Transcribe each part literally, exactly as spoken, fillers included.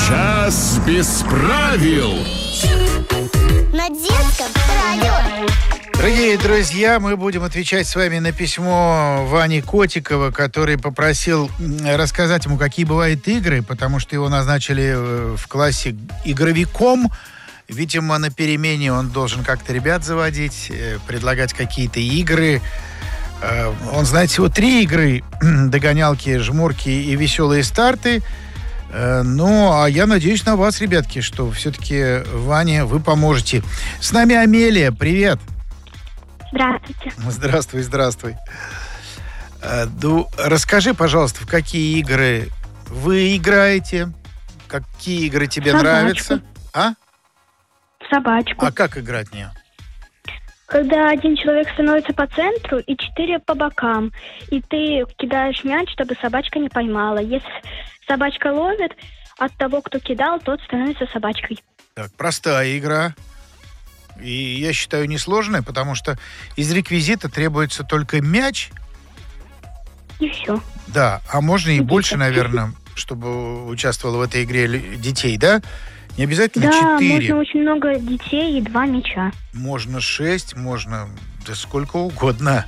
Час без правил. На детском радио. Дорогие друзья, мы будем отвечать с вами на письмо Вани Котикова, который попросил рассказать ему, какие бывают игры, потому что его назначили в классе игровиком. Видимо, на перемене он должен как-то ребят заводить, предлагать какие-то игры. Он знает всего три игры: догонялки, жмурки и веселые старты. Ну, а я надеюсь на вас, ребятки, что все-таки, Ваня, вы поможете. С нами Амелия. Привет. Здравствуйте. Здравствуй, здравствуй. Ну, расскажи, пожалуйста, в какие игры вы играете? Какие игры тебе Собачку. нравятся? А? Собачку. А как играть в нее? Когда один человек становится по центру и четыре по бокам, и ты кидаешь мяч, чтобы собачка не поймала. Если собачка ловит, от того, кто кидал, тот становится собачкой. Так, простая игра. И я считаю, несложная, потому что из реквизита требуется только мяч. И все. Да, а можно и Дети. больше, наверное, чтобы участвовало в этой игре детей, да? Не обязательно Да, четыре. можно очень много детей и два мяча. Можно шесть, можно да сколько угодно.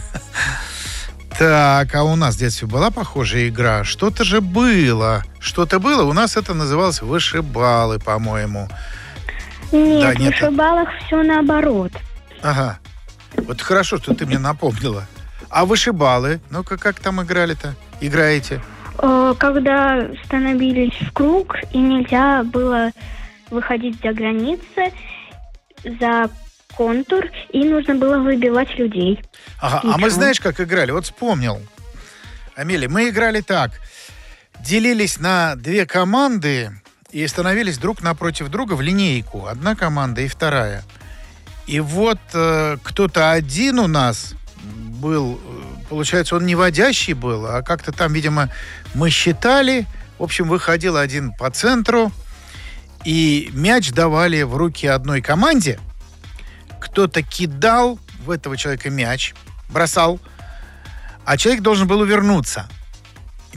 Так, а у нас в детстве была похожая игра? Что-то же было. Что-то было. У нас это называлось вышибалы, по-моему. Нет, Да, в нет. вышибалах все наоборот. Ага. Вот хорошо, что ты мне напомнила. А вышибалы? Ну-ка, как там играли-то? Играете? Э, Когда становились в круг, и нельзя было выходить за границы, за контур, и нужно было выбивать людей. Ага, а мы знаешь, как играли? Вот вспомнил. Амелия, мы играли так. Делились на две команды и становились друг напротив друга в линейку. Одна команда и вторая. И вот э, кто-то один у нас был, э, получается, он не водящий был, а как-то там, видимо, мы считали. В общем, выходил один по центру, и мяч давали в руки одной команде. Кто-то кидал в этого человека мяч, бросал, а человек должен был увернуться.